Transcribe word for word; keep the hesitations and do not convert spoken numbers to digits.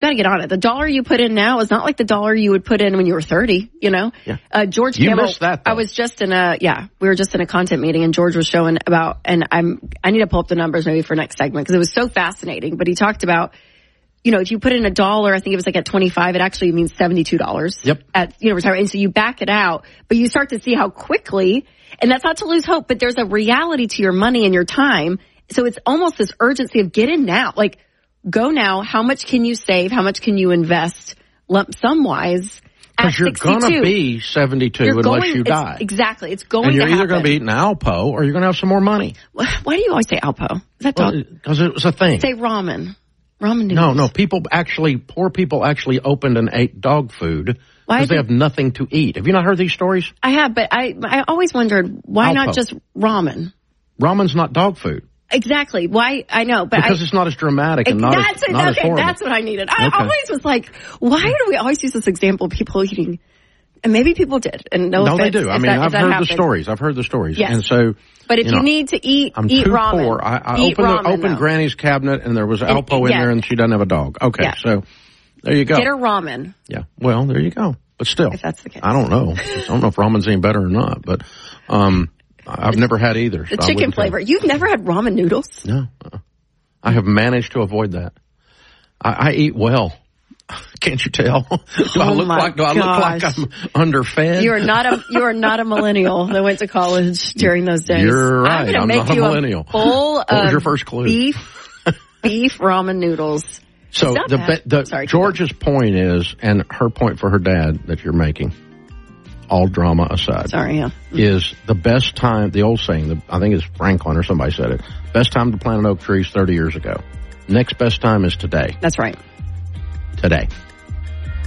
got to get on it. The dollar you put in now is not like the dollar you would put in when you were thirty, you know? Yeah. Uh, George You Campbell. missed that, though. I was just in a, yeah, we were just in a content meeting and George was showing about, and I'm, I need to pull up the numbers maybe for next segment because it was so fascinating. But he talked about, you know, if you put in a dollar, I think it was like at twenty-five, it actually means seventy-two dollars. Yep. At, you know, retirement. And so you back it out, but you start to see how quickly, and that's not to lose hope, but there's a reality to your money and your time. So it's almost this urgency of get in now. Like, go now. How much can you save? How much can you invest lump sum wise? Because you're going to be seventy-two you're unless going, you die. Exactly. It's going and you're to either happen. going to be eating Alpo or you're going to have some more money. Why do you always say Alpo? Is that dog? Because well, it was a thing. Say ramen. Ramen noodles. No, no. People actually, poor people actually opened and ate dog food because they have nothing to eat. Have you not heard these stories? I have, but I I always wondered, why Alpo. not just ramen? Ramen's not dog food. Exactly. Why? I know, but because I, it's not as dramatic and not that's, as, not okay, as horrible. That's what I needed. I Okay. always was like, why do we always use this example of people eating? And maybe people did. And no, no, offense, they do. I if mean, that, I've that heard happened. the stories. I've heard the stories. Yes. And so, but if you, you know, need to eat, I'm eat too ramen. poor. I, I eat opened, ramen, the, opened though. Granny's cabinet and there was And- Alpo in yeah. there and she doesn't have a dog. Okay, Yeah. so there you go. Get her ramen. Yeah. Well, there you go. But still, If that's the case. I don't know. I don't know if ramen's any better or not. But um, I've never had either. The so I chicken wouldn't tell. flavor. You've never had ramen noodles? No. Uh, I have managed to avoid that. I, I eat well. Can't you tell? Do I Oh look my like do I look like gosh. I'm underfed? You are not a you are not a millennial that went to college during those days. You're right. I'm going to I'm make not a you millennial. a bowl What was of your first clue? beef beef ramen noodles. So It's not the, bad. the Sorry, keep George's point is, and her point for her dad that you're making, all drama aside, Sorry, yeah. is the best time. The old saying, the, I think it's Franklin or somebody said it. Best time to plant an oak tree is thirty years ago. Next best time is today. That's right. Today.